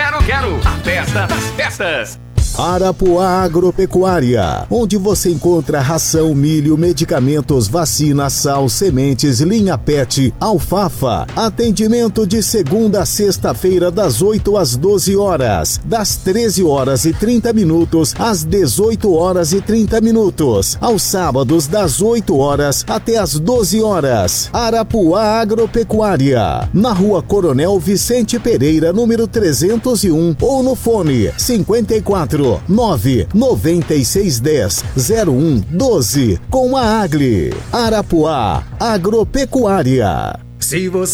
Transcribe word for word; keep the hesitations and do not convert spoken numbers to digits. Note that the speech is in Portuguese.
quero, quero. A festa das festas. Arapuá Agropecuária, onde você encontra ração, milho, medicamentos, vacina, sal, sementes, linha pet, alfafa. Atendimento de segunda a sexta-feira das oito às doze horas, das treze horas e trinta minutos às dezoito horas e trinta minutos, aos sábados das oito horas até às doze horas. Arapuá Agropecuária, na Rua Coronel Vicente Pereira, número trezentos e um, ou no fone cinquenta e quatro, nove nove seis um zero zero um doze, com a Agli. Arapuá Agropecuária. Se você